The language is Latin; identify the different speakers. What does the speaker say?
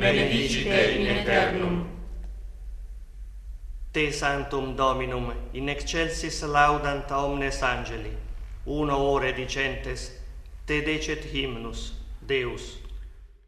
Speaker 1: benedicite in aeternum.
Speaker 2: Te sanctum Dominum in excelsis laudant omnes angeli, uno ore dicentes, te decet hymnus, Deus.